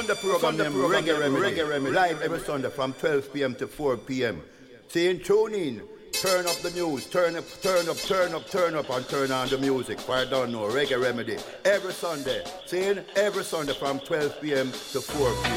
Sunday program named Reggae Remedy. Live every Sunday from 12 p.m. to 4 p.m. Saying tune in, turn up the news, turn up, and turn on the music. For I don't know, Reggae Remedy. Every Sunday, saying every Sunday from 12 p.m. to 4 p.m.